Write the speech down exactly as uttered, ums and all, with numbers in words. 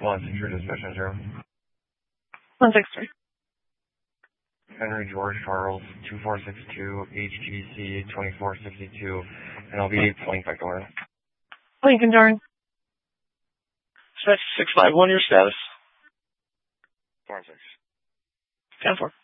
One six three dispatch zero. One six three. Henry George Charles two four six two H G C twenty four sixty two, and I'll be Lincoln Dorn. Lincoln Dorn. Dispatch six five one. Your status. Four six. ten four.